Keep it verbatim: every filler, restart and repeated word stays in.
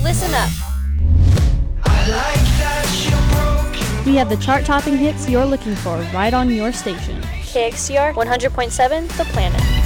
Listen up. We have the chart-topping hits you're looking for right on your station. K X C R one hundred point seven, The Planet.